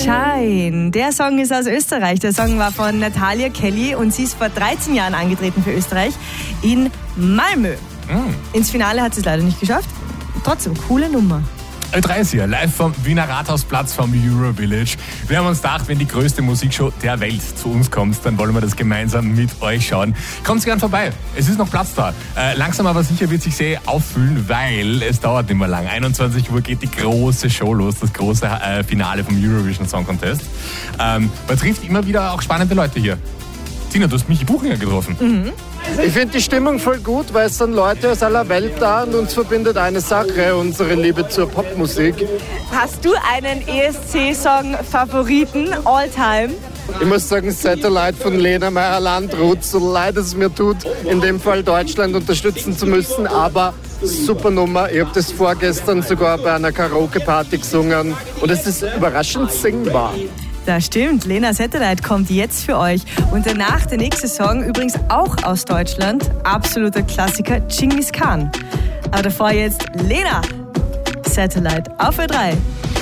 Shine. Der Song ist aus Österreich. Der Song war von Natalia Kelly und sie ist vor 13 Jahren angetreten für Österreich in Malmö. Ins Finale hat sie es leider nicht geschafft. Trotzdem, coole Nummer. Ö3 ist hier, live vom Wiener Rathausplatz vom Eurovillage. Wir haben uns gedacht, wenn die größte Musikshow der Welt zu uns kommt, dann wollen wir das gemeinsam mit euch schauen. Kommt gern vorbei, es ist noch Platz da. Langsam aber sicher wird sich sehr auffüllen, weil es dauert nicht mehr lang. 21 Uhr geht die große Show los, das große Finale vom Eurovision Song Contest. Man trifft immer wieder auch spannende Leute hier. Tina, du hast Michi Buchinger getroffen. Ich finde die Stimmung voll gut, weil es sind Leute aus aller Welt da und uns verbindet eine Sache, unsere Liebe zur Popmusik. Hast du einen ESC-Song-Favoriten all time? Ich muss sagen, Satellite von Lena Meyer-Landrut, so leid es mir tut, in dem Fall Deutschland unterstützen zu müssen, aber super Nummer. Ich habe das vorgestern sogar bei einer Karaoke-Party gesungen und es ist überraschend singbar. Das stimmt, Lena Satellite kommt jetzt für euch. Und danach der nächste Song, übrigens auch aus Deutschland, absoluter Klassiker, Genghis Khan. Aber davor jetzt Lena Satellite auf Ö3.